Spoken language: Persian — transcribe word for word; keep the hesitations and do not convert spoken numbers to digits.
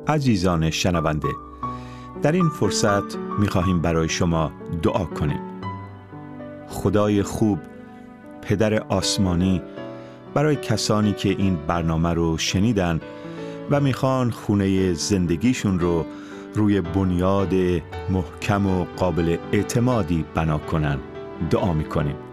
عزیزان شنونده، در این فرصت می‌خواهیم برای شما دعا کنیم. خدای خوب، پدر آسمانی، برای کسانی که این برنامه رو شنیدن و میخوان خونه زندگیشون رو روی بنیاد محکم و قابل اعتمادی بنا کنن دعا میکنیم.